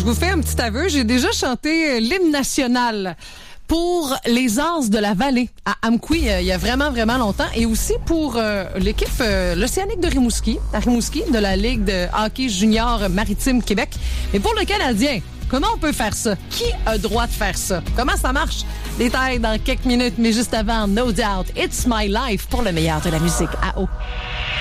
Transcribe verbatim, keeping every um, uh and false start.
vous fais un petit aveu. J'ai déjà chanté l'hymne national pour les As de la Vallée à Amqui euh, il y a vraiment, vraiment longtemps. Et aussi pour euh, l'équipe euh, l'Océanique de Rimouski, à Rimouski, de la Ligue de hockey junior maritime Québec. Mais pour le Canadien, comment on peut faire ça? Qui a droit de faire ça? Comment ça marche? Détails dans quelques minutes, mais juste avant, No Doubt, It's My Life pour le meilleur de la musique à eau.